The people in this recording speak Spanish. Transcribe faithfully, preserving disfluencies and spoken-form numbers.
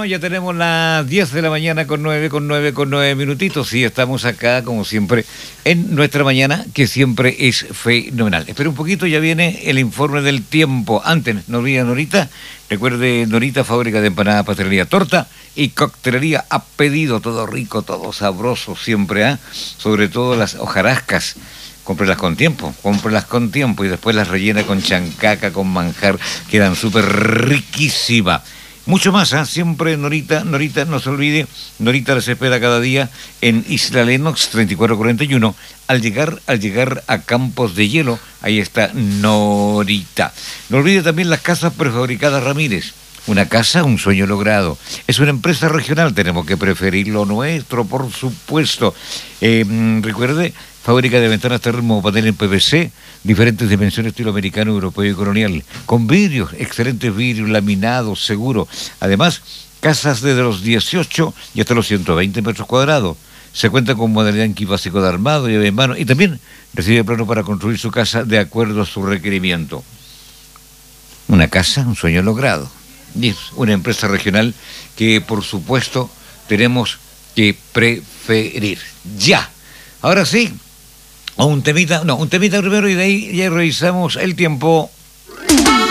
Bueno, ya tenemos las diez de la mañana con nueve, con nueve, con nueve minutitos y estamos acá, como siempre, en nuestra mañana, que siempre es fenomenal. Espera un poquito, ya viene el informe del tiempo. Antes, no olviden, Norita, recuerde, Norita, fábrica de empanada, pastelería, torta y coctelería a pedido, todo rico, todo sabroso siempre, ¿ah? ¿eh? Sobre todo las hojarascas. Cómprelas con tiempo, cómprelas con tiempo y después las rellena con chancaca, con manjar, quedan súper riquísimas. Mucho más, ¿eh? Siempre Norita, Norita, no se olvide, Norita les espera cada día en Isla Lennox treinta y cuatro cuarenta y uno. Al llegar, al llegar a Campos de Hielo, ahí está Norita. No olvide también las casas prefabricadas Ramírez. Una casa, un sueño logrado. Es una empresa regional, tenemos que preferir lo nuestro, por supuesto. Eh, recuerde, fábrica de ventanas termopanel en P V C, diferentes dimensiones, estilo americano, europeo y colonial, con vidrios, excelentes vidrios, laminados, seguros. Además, casas desde los dieciocho y hasta los ciento veinte metros cuadrados. Se cuenta con modalidad en kit básico de armado, llave en mano, y también recibe plano para construir su casa de acuerdo a su requerimiento. Una casa, un sueño logrado. Y es una empresa regional que, por supuesto, tenemos que preferir. Ya. Ahora sí, un temita, no, un temita primero y de ahí ya revisamos el tiempo.